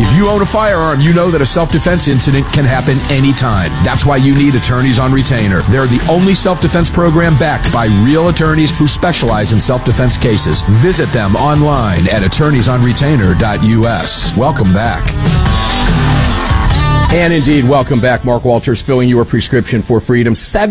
If you own a firearm, you know that a self-defense incident can happen anytime. That's why you need Attorneys on Retainer. They're the only self-defense program backed by real attorneys who specialize in self-defense cases. Visit them online at attorneysonretainer.us. Welcome back. And indeed, welcome back. Mark Walters filling your prescription for freedom.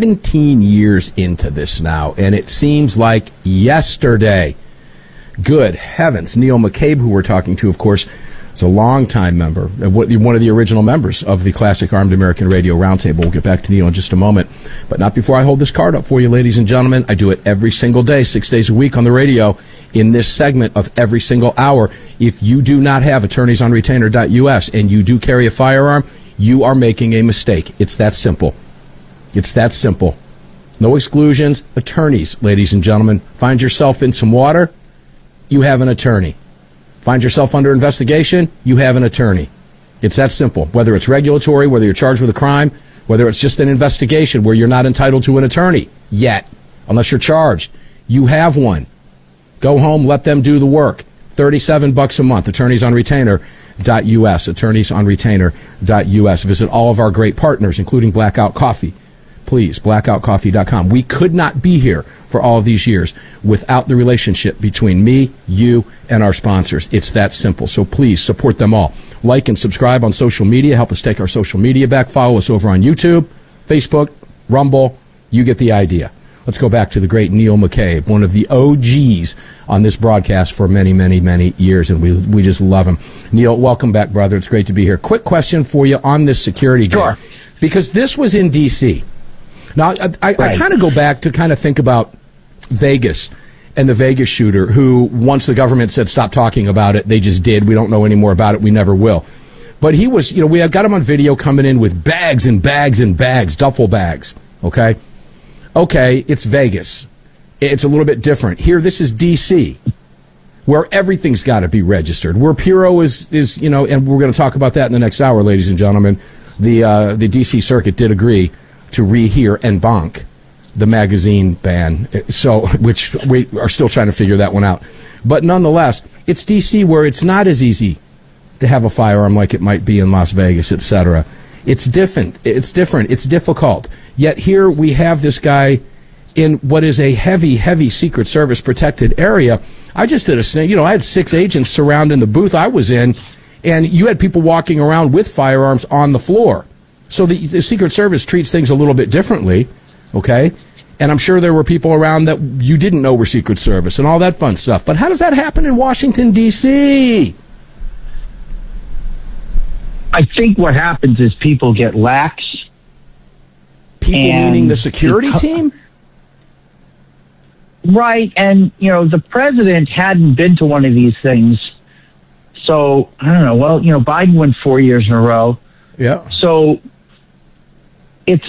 17 years into this now, and it seems like yesterday. Good heavens. Neil McCabe, who we're talking to, of course, is a longtime member, one of the original members of the Classic Armed American Radio Roundtable. We'll get back to Neil in just a moment, but not before I hold this card up for you, ladies and gentlemen. I do it every single day, 6 days a week on the radio in this segment of every single hour. If you do not have attorneysonretainer.us and you do carry a firearm, you are making a mistake. It's that simple. It's that simple. No exclusions. Attorneys, ladies and gentlemen. Find yourself in some water, you have an attorney. Find yourself under investigation, you have an attorney. It's that simple. Whether it's regulatory, whether you're charged with a crime, whether it's just an investigation where you're not entitled to an attorney yet, unless you're charged, you have one. Go home, let them do the work. $37 a month. Attorneysonretainer.us. Attorneysonretainer.us. Visit all of our great partners, including Blackout Coffee. Please, blackoutcoffee.com. We could not be here for all of these years without the relationship between me, you, and our sponsors. It's that simple. So please support them all. Like and subscribe on social media. Help us take our social media back. Follow us over on YouTube, Facebook, Rumble. You get the idea. Let's go back to the great Neil McCabe, one of the OGs on this broadcast for many, many, many years, and we just love him. Neil, welcome back, brother. It's great to be here. Quick question for you on this security game. Sure. Because this was in D.C., now, I kind of go back to kind of think about Vegas and the Vegas shooter who, once the government said stop talking about it, they just did. We don't know any more about it. We never will. But he was, we have got him on video coming in with bags and bags and bags, duffel bags, okay? Okay, it's Vegas. It's a little bit different. Here, this is D.C., where everything's got to be registered, where Puro is, and we're going to talk about that in the next hour, ladies and gentlemen. The D.C. Circuit did agree to rehear and bonk the magazine ban, which we are still trying to figure that one out. But nonetheless, it's D.C. where it's not as easy to have a firearm like it might be in Las Vegas, etc. It's different. It's difficult. Yet here we have this guy in what is a heavy, heavy Secret Service protected area. I just did I had 6 agents surrounding the booth I was in, and you had people walking around with firearms on the floor. So the Secret Service treats things a little bit differently, okay? And I'm sure there were people around that you didn't know were Secret Service and all that fun stuff. But how does that happen in Washington, D.C.? I think what happens is people get lax. People meaning the security team? Right, and, the president hadn't been to one of these things. So, I don't know, Biden won 4 years in a row. Yeah. So it's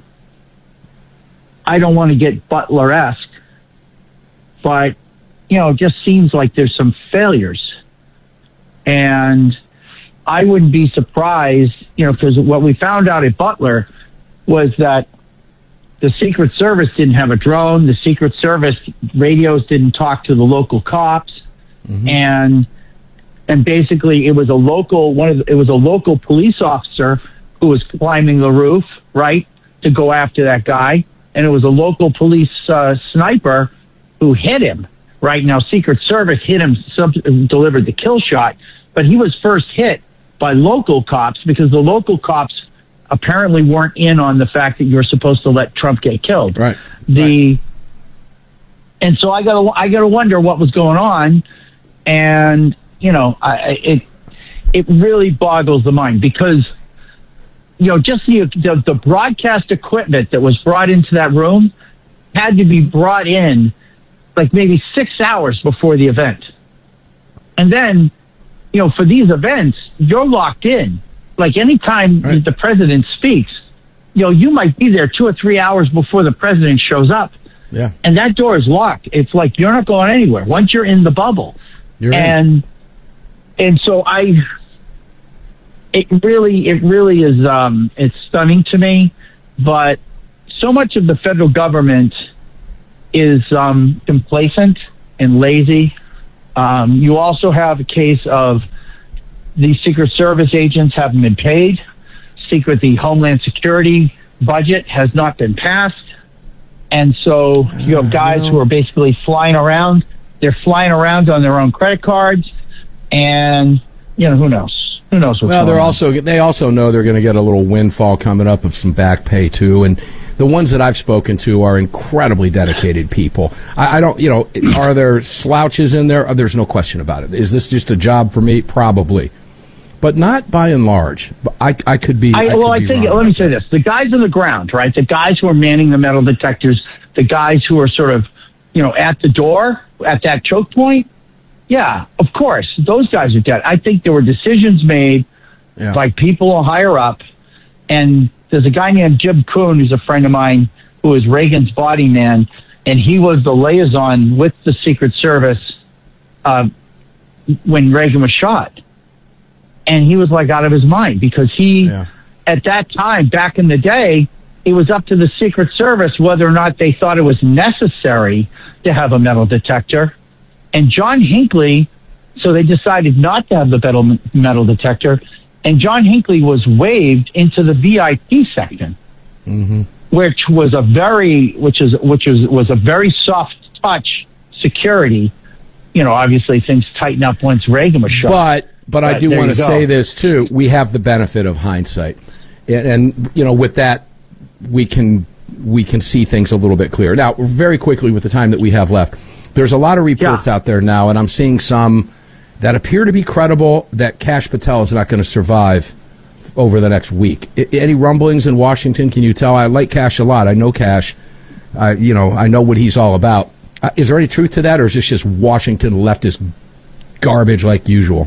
I don't want to get Butler-esque, but it just seems like there's some failures. And I wouldn't be surprised, because what we found out at Butler was that the Secret Service didn't have a drone, the Secret Service radios didn't talk to the local cops, and basically it was a local police officer who was climbing the roof, right, to go after that guy. And it was a local police sniper who hit him, right? Now, Secret Service hit him, delivered the kill shot, but he was first hit by local cops because the local cops apparently weren't in on the fact that you're supposed to let Trump get killed. Right. And so I gotta wonder what was going on. And, it really boggles the mind because, just the broadcast equipment that was brought into that room had to be brought in like maybe 6 hours before the event. And then, for these events, you're locked in. Like anytime the president speaks, you might be there 2 or 3 hours before the president shows up. Yeah. And that door is locked. It's like you're not going anywhere once you're in the bubble. You're in. And so it really is, it's stunning to me, but so much of the federal government is complacent and lazy. You also have a case of the Secret Service agents haven't been paid. The Homeland Security budget has not been passed. And so you have guys who are basically flying around. They're flying around on their own credit cards. And, who knows? Who knows what's going on? They also know they're going to get a little windfall coming up of some back pay, too. And the ones that I've spoken to are incredibly dedicated people. I don't, are there slouches in there? There's no question about it. Is this just a job for me? Probably. But not by and large. I could be. Let me say this: the guys on the ground, right? The guys who are manning the metal detectors, the guys who are sort of, at the door at that choke point. Yeah, of course, those guys are dead. I think there were decisions made by people higher up, and there's a guy named Jim Kuhn who's a friend of mine who was Reagan's body man, and he was the liaison with the Secret Service when Reagan was shot. And he was like out of his mind because at that time, back in the day, it was up to the Secret Service whether or not they thought it was necessary to have a metal detector. And John Hinckley, so they decided not to have the metal detector. And John Hinckley was waived into the VIP section, which was a very soft touch security. Obviously things tighten up once Reagan was shot. But I do want to say this, too. We have the benefit of hindsight. And with that, we can see things a little bit clearer. Now, very quickly with the time that we have left, there's a lot of reports out there now, and I'm seeing some that appear to be credible that Kash Patel is not going to survive over the next week. Any rumblings in Washington? Can you tell? I like Kash a lot. I know Kash. I know what he's all about. Is there any truth to that, or is this just Washington leftist garbage like usual?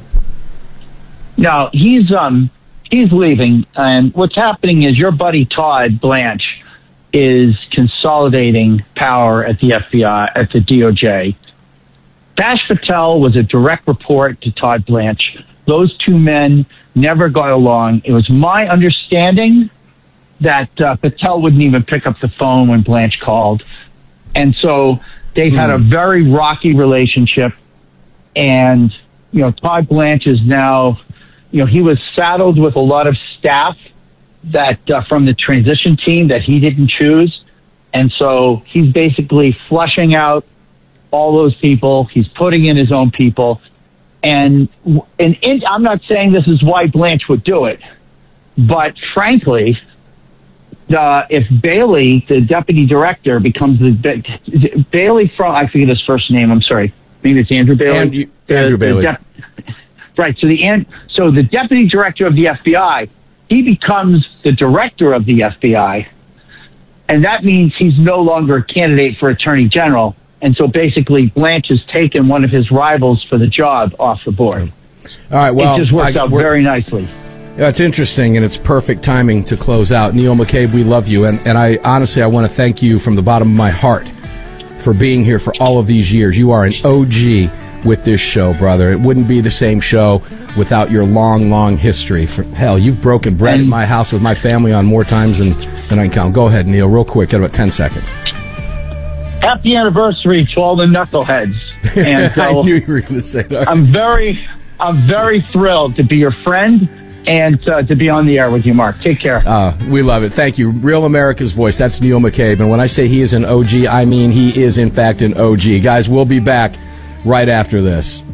No, he's leaving, and what's happening is your buddy Todd Blanche is consolidating power at the FBI, at the DOJ. Kash Patel was a direct report to Todd Blanche. Those two men never got along. It was my understanding that Patel wouldn't even pick up the phone when Blanche called, and so they had a very rocky relationship. And Todd Blanche is now. He was saddled with a lot of staff that from the transition team that he didn't choose. And so he's basically flushing out all those people. He's putting in his own people. And I'm not saying this is why Blanche would do it. But frankly, if Bailey, the deputy director, becomes Bailey from, I forget his first name, I'm sorry. Maybe it's Andrew Bailey. Andrew Bailey. Right. So the deputy director of the FBI, he becomes the director of the FBI, and that means he's no longer a candidate for attorney general. And so basically, Blanche has taken one of his rivals for the job off the board. All right. Well, it just worked out very nicely. Yeah, it's interesting, and it's perfect timing to close out. Neil McCabe, we love you, and I honestly want to thank you from the bottom of my heart for being here for all of these years. You are an OG with this show, brother. It wouldn't be the same show without your long, long history. Hell, you've broken bread at my house with my family on more times than I can count. Go ahead, Neil, real quick. Got about 10 seconds. Happy anniversary to all the knuckleheads. And so I knew you were going to say that. I'm very thrilled to be your friend and to be on the air with you, Mark. Take care. We love it. Thank you. Real America's Voice. That's Neil McCabe. And when I say he is an OG, I mean he is, in fact, an OG. Guys, we'll be back right after this.